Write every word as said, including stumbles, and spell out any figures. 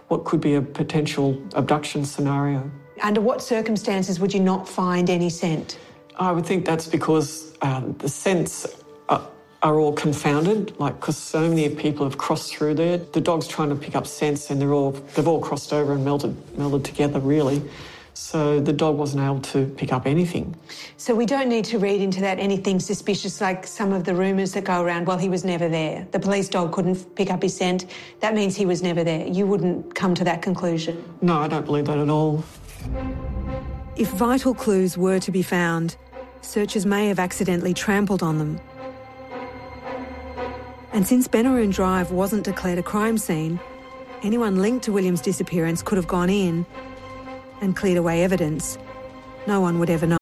what could be a potential abduction scenario. Under what circumstances would you not find any scent? I would think that's because um, the scents are, are all confounded, like because so many people have crossed through there. The dog's trying to pick up scents and they're all, they've all crossed over and melded, melded together, really. So the dog wasn't able to pick up anything. So we don't need to read into that anything suspicious like some of the rumours that go around, well, he was never there. The police dog couldn't pick up his scent. That means he was never there. You wouldn't come to that conclusion? No, I don't believe that at all. If vital clues were to be found, searchers may have accidentally trampled on them. And since Benaroon Drive wasn't declared a crime scene, anyone linked to William's disappearance could have gone in and cleared away evidence. No one would ever know.